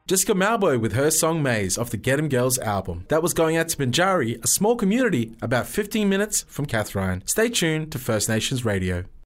Jessica Malboy with her song Maze off the Get 'Em Girls album. That was going out to Binjari, a small community about 15 minutes from Kathrine. Stay tuned to First Nations Radio.